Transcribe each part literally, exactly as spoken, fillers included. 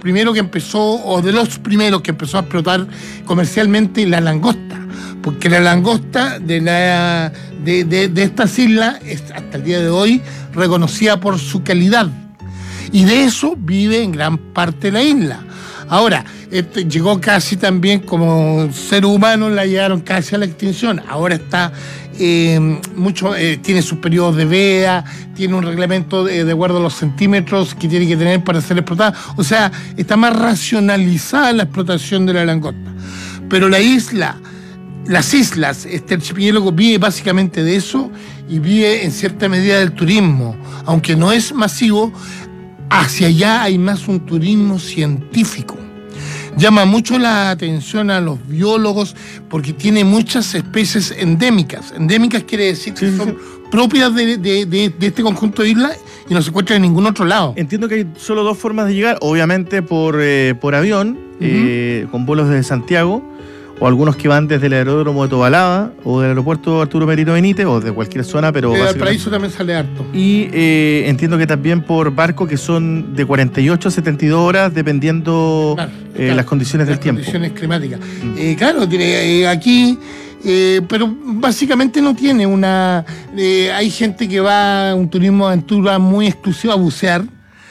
primero que empezó, o de los primeros que empezó a explotar comercialmente la langosta, porque la langosta de, la, de, de, de estas islas es hasta el día de hoy reconocida por su calidad, y de eso vive en gran parte de la isla. Ahora, este llegó casi también como ser humano, la llevaron casi a la extinción. Ahora está eh, mucho, eh, tiene sus periodos de veda, tiene un reglamento de, de acuerdo a los centímetros que tiene que tener para ser explotada. O sea, está más racionalizada la explotación de la langosta. Pero la isla, las islas, este archipiélago vive básicamente de eso y vive en cierta medida del turismo, aunque no es masivo. Hacia allá hay más un turismo científico. Llama mucho la atención a los biólogos porque tiene muchas especies endémicas. Endémicas quiere decir que sí, son sí. propias de, de, de, de este conjunto de islas y no se encuentran en ningún otro lado. Entiendo que hay solo dos formas de llegar, obviamente por, eh, por avión, uh-huh. eh, con vuelos desde Santiago, o algunos que van desde el aeródromo de Tobalaba o del aeropuerto Arturo Merino Benítez o de cualquier zona, pero de Valparaíso también sale harto. Y eh, entiendo que también por barco, que son de cuarenta y ocho a setenta y dos horas dependiendo claro, eh, claro, las condiciones las del tiempo. Las condiciones climáticas. Mm. Eh, claro, tiene, eh, aquí, eh, pero básicamente no tiene una... Eh, hay gente que va a un turismo de aventura muy exclusivo a bucear.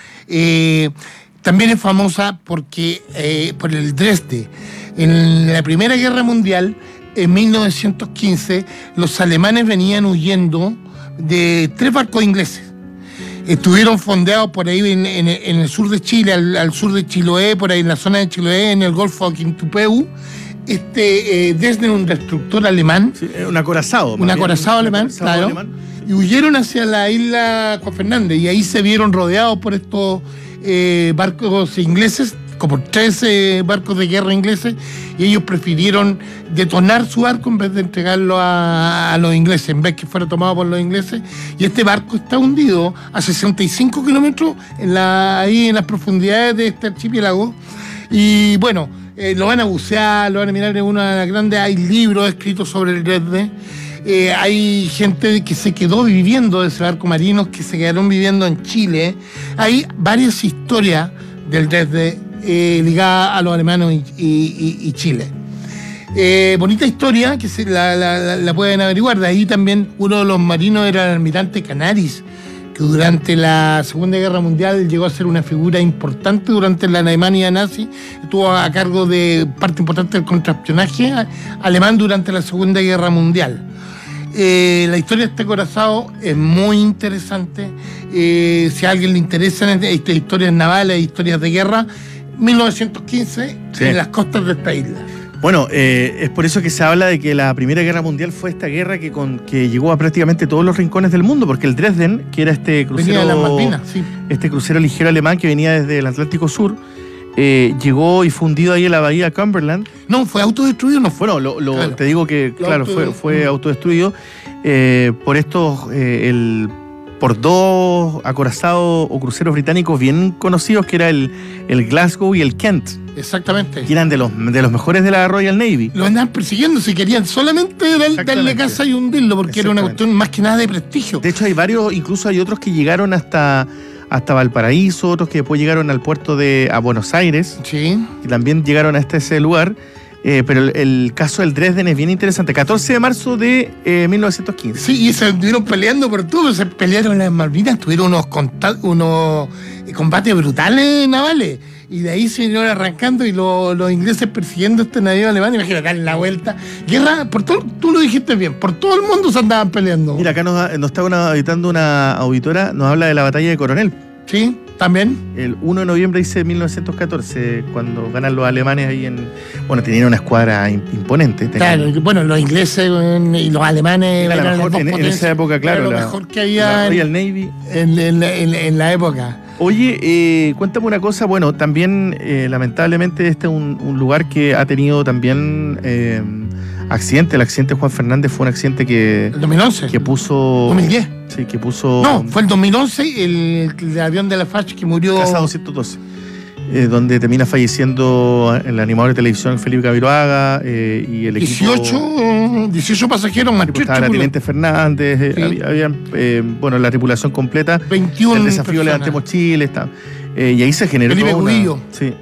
Eh, también es famosa porque eh, por el Dresde. En la Primera Guerra Mundial, en mil novecientos quince, los alemanes venían huyendo de tres barcos ingleses. Estuvieron fondeados por ahí en, en, en el sur de Chile, al, al sur de Chiloé, por ahí en la zona de Chiloé, en el Golfo de Quintupeu. Este, eh, desde un destructor alemán. Sí, un acorazado. Un acorazado alemán, claro. Alemán. Y huyeron hacia la isla Juan Fernández, y ahí se vieron rodeados por estos eh, barcos ingleses, como trece barcos de guerra ingleses, y ellos prefirieron detonar su barco en vez de entregarlo a, a los ingleses, en vez que fuera tomado por los ingleses. Y este barco está hundido a sesenta y cinco kilómetros en la, ahí en las profundidades de este archipiélago. Y bueno, eh, lo van a bucear, lo van a mirar en una de las grandes. Hay libros escritos sobre el Dresde. Eh, hay gente que se quedó viviendo de ese barco, marinos que se quedaron viviendo en Chile. Hay varias historias del Dresde Eh, ligada a los alemanes y, y, y Chile. Eh, bonita historia que se la, la, la pueden averiguar. De ahí también uno de los marinos era el almirante Canaris, que durante la Segunda Guerra Mundial llegó a ser una figura importante durante la Alemania nazi. Estuvo a cargo de parte importante del contraespionaje alemán durante la Segunda Guerra Mundial. Eh, la historia de este acorazado es muy interesante. Eh, si a alguien le interesan estas historias navales, historias de guerra, mil novecientos quince, sí. en las costas de esta isla. Bueno, eh, es por eso que se habla de que la Primera Guerra Mundial fue esta guerra que, con, que llegó a prácticamente todos los rincones del mundo, porque el Dresden, que era este crucero, venía de las Malvinas, sí. este crucero ligero alemán que venía desde el Atlántico Sur, eh, llegó y fundido ahí en la bahía Cumberland. No, fue autodestruido, no fue. Bueno, lo, lo, claro. te digo que, lo claro, auto... fue, fue autodestruido eh, por estos, eh, el... por dos acorazados o cruceros británicos bien conocidos, que era el, el Glasgow y el Kent. Exactamente. Que eran de los, de los mejores de la Royal Navy. Lo andaban persiguiendo, si querían solamente dar, darle casa y hundirlo, porque era una cuestión más que nada de prestigio. De hecho, hay varios, incluso hay otros que llegaron hasta, hasta Valparaíso, otros que después llegaron al puerto de a Buenos Aires. Sí. Y también llegaron hasta ese lugar. Eh, pero el, el caso del Dresden es bien interesante. catorce de marzo de eh, mil novecientos quince. Sí, y se estuvieron peleando por todo. Se pelearon en las Malvinas, tuvieron unos, unos combates brutales navales. Y de ahí se vinieron arrancando y lo, los ingleses persiguiendo este navío alemán. Imagínate, darle la vuelta. Guerra, por todo, tú lo dijiste bien, por todo el mundo se andaban peleando. Mira, acá nos, nos está una, editando una auditora, nos habla de la batalla de Coronel. Sí, también. El uno de noviembre, dice mil novecientos catorce, cuando ganan los alemanes ahí en... Bueno, tenían una escuadra imponente. Tenían... Claro, bueno, los ingleses y los alemanes... Era la mejor, en, en esa época, claro. Era lo la, mejor que había la Royal Navy. En, en, en, en la época. Oye, eh, cuéntame una cosa. Bueno, también, eh, lamentablemente, este es un, un lugar que ha tenido también... Eh, accidente, el accidente de Juan Fernández fue un accidente que... ¿El dos mil once? Que puso... ¿dos mil diez? Sí, que puso... No, fue el dos mil once, el, el avión de la F A C que murió... Casa doscientos doce, eh, donde termina falleciendo el animador de televisión Felipe Caviroaga eh, y el equipo... dieciocho, dieciocho pasajeros más. Estaba la Teniente Fernández, sí. había, había eh, bueno, la tripulación completa. veintiún El desafío personas. Levantemos Chile, está... Eh, y ahí se generó Felipe una, Cubillo. Sí,